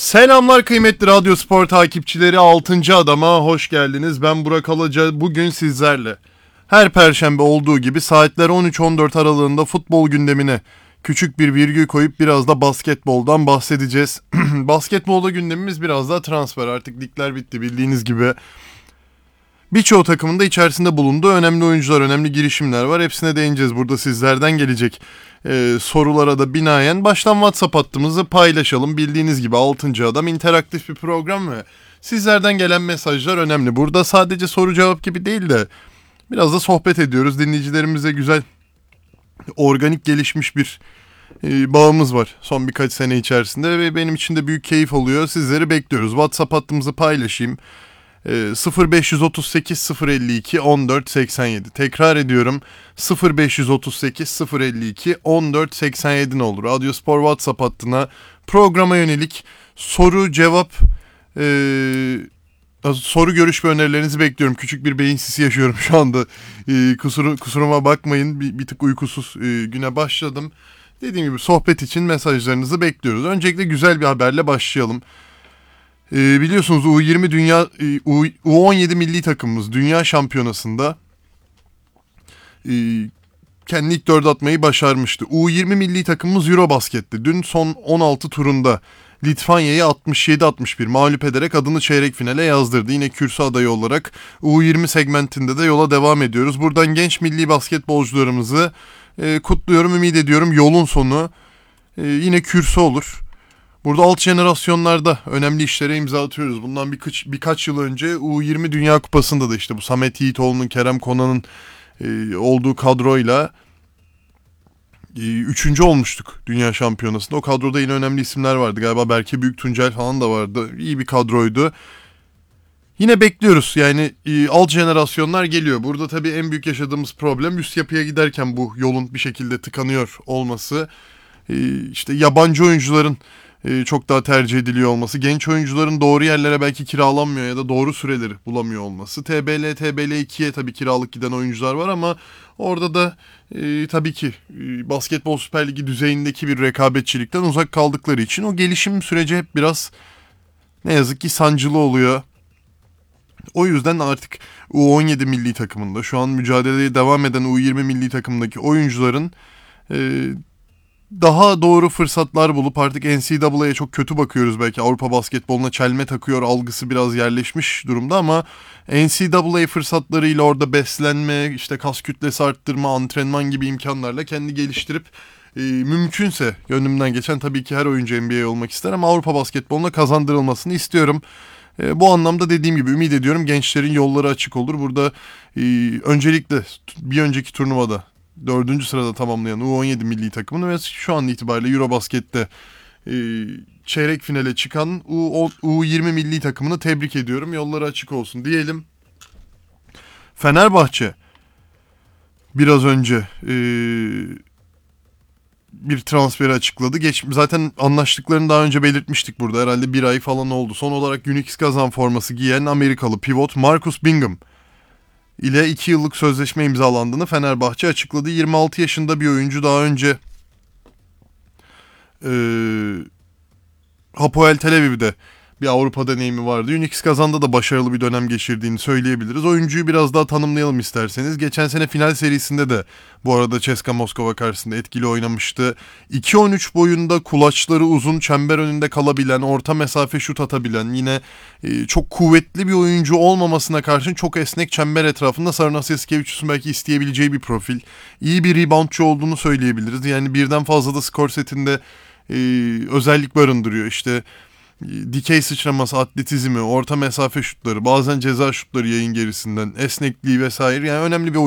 Selamlar kıymetli Radyo Spor takipçileri, 6. Adama hoş geldiniz. Ben Burak Alaca, bugün sizlerle. Her perşembe olduğu gibi saatler 13-14 aralığında futbol gündemine küçük bir virgül koyup biraz da basketboldan bahsedeceğiz. Basketbolda gündemimiz biraz daha transfer, artık ligler bitti bildiğiniz gibi. Birçoğu takımın da içerisinde bulunduğu önemli oyuncular, önemli girişimler var. Hepsine değineceğiz. Burada sizlerden gelecek sorulara da binaen baştan WhatsApp hattımızı paylaşalım. Bildiğiniz gibi 6. Adam interaktif bir program ve sizlerden gelen mesajlar önemli. Burada sadece soru cevap gibi değil de biraz da sohbet ediyoruz. Dinleyicilerimize güzel, organik gelişmiş bir bağımız var son birkaç sene içerisinde ve benim için de büyük keyif oluyor. Sizleri bekliyoruz. WhatsApp hattımızı paylaşayım. 0538 052 14 87. Tekrar ediyorum, 0538 052 14 87 ne olur. Radyo Spor WhatsApp hattına programa yönelik soru cevap soru görüş ve önerilerinizi bekliyorum. Küçük bir beyin sisi yaşıyorum şu anda. Kusuruma bakmayın, bir tık uykusuz güne başladım. Dediğim gibi sohbet için mesajlarınızı bekliyoruz. Öncelikle güzel bir haberle başlayalım. Biliyorsunuz U17 milli takımımız Dünya Şampiyonası'nda kendi ilk dörde atmayı başarmıştı. U20 milli takımımız Eurobasket'te dün son 16 turunda Litvanya'yı 67-61 mağlup ederek adını çeyrek finale yazdırdı. Yine kürsü adayı olarak U20 segmentinde de yola devam ediyoruz. Buradan genç milli basketbolcularımızı kutluyorum, ümit ediyorum yolun sonu yine kürsü olur. Burada alt jenerasyonlarda önemli işlere imza atıyoruz. Bundan birkaç yıl önce U20 Dünya Kupası'nda da işte bu Samet Yiğitoğlu'nun, Kerem Konan'ın olduğu kadroyla 3. olmuştuk Dünya Şampiyonası'nda. O kadroda yine önemli isimler vardı. Galiba Berke Büyüktuncel falan da vardı. İyi bir kadroydu. Yine bekliyoruz. Yani alt jenerasyonlar geliyor. Burada tabii en büyük yaşadığımız problem üst yapıya giderken bu yolun bir şekilde tıkanıyor olması. İşte yabancı oyuncuların çok daha tercih ediliyor olması, genç oyuncuların doğru yerlere belki kiralanmıyor ya da doğru süreleri bulamıyor olması. TBL2'ye tabii kiralık giden oyuncular var ama orada da tabii ki Basketbol Süper Ligi düzeyindeki bir rekabetçilikten uzak kaldıkları için o gelişim süreci hep biraz ne yazık ki sancılı oluyor. O yüzden artık U17 milli takımında şu an mücadeleye devam eden U20 milli takımındaki oyuncuların daha doğru fırsatlar bulup artık NCAA'ya çok kötü bakıyoruz, belki Avrupa basketboluna çelme takıyor algısı biraz yerleşmiş durumda ama NCAA fırsatlarıyla orada beslenme, işte kas kütlesi arttırma, antrenman gibi imkanlarla kendi geliştirip mümkünse gönlümden geçen tabii ki her oyuncu NBA olmak ister ama Avrupa basketboluna kazandırılmasını istiyorum. Bu anlamda dediğim gibi ümit ediyorum gençlerin yolları açık olur. Burada öncelikle bir önceki turnuvada 4. sırada tamamlayan U17 milli takımını ve şu an itibariyle Eurobasket'te çeyrek finale çıkan U20 milli takımını tebrik ediyorum. Yolları açık olsun diyelim. Fenerbahçe biraz önce bir transferi açıkladı. Zaten anlaştıklarını daha önce belirtmiştik burada. Herhalde bir ay falan oldu. Son olarak Unix Kazan forması giyen Amerikalı pivot Marcus Bingham ile 2 yıllık sözleşme imzalandığını Fenerbahçe açıkladı. 26 yaşında bir oyuncu, daha önce Hapoel Tel Aviv'de bir Avrupa deneyimi vardı. Unix Kazan'da da başarılı bir dönem geçirdiğini söyleyebiliriz. Oyuncuyu biraz daha tanımlayalım isterseniz. Geçen sene final serisinde de bu arada CSKA Moskova karşısında etkili oynamıştı. 2.13 boyunda, kulaçları uzun, çember önünde kalabilen, orta mesafe şut atabilen, yine çok kuvvetli bir oyuncu olmamasına karşın çok esnek, çember etrafında Sarunas Jasikevičius'un belki isteyebileceği bir profil. İyi bir reboundçı olduğunu söyleyebiliriz. Yani birden fazla da skor setinde özellik barındırıyor. İşte dikey sıçraması, atletizmi, orta mesafe şutları, bazen ceza şutları yayın gerisinden, esnekliği vesaire. Yani önemli bir